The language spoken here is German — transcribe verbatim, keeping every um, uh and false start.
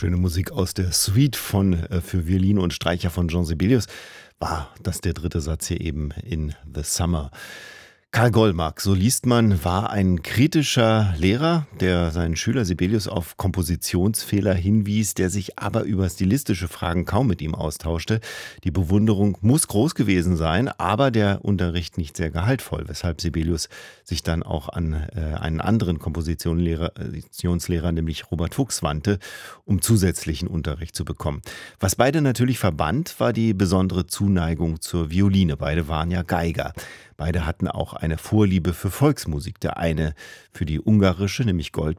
Schöne Musik aus der Suite von äh, für Violine und Streicher von Jean Sibelius. War das der dritte Satz hier eben in The Summer. Karl Goldmark, so liest man, war ein kritischer Lehrer, der seinen Schüler Sibelius auf Kompositionsfehler hinwies, der sich aber über stilistische Fragen kaum mit ihm austauschte. Die Bewunderung muss groß gewesen sein, aber der Unterricht nicht sehr gehaltvoll, weshalb Sibelius sich dann auch an äh, einen anderen Kompositionslehrer, Kompositionslehrer, nämlich Robert Fuchs, wandte, um zusätzlichen Unterricht zu bekommen. Was beide natürlich verband, war die besondere Zuneigung zur Violine. Beide waren ja Geiger. Beide hatten auch eine Vorliebe für Volksmusik. Der eine für die ungarische, nämlich Gold,